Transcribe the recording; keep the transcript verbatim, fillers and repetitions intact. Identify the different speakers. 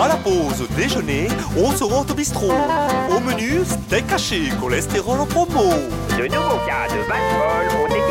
Speaker 1: À la pause déjeuner, on se rend au bistrot. Au menu, steak haché, cholestérol en promo.
Speaker 2: De nouveaux cas de baseball ont été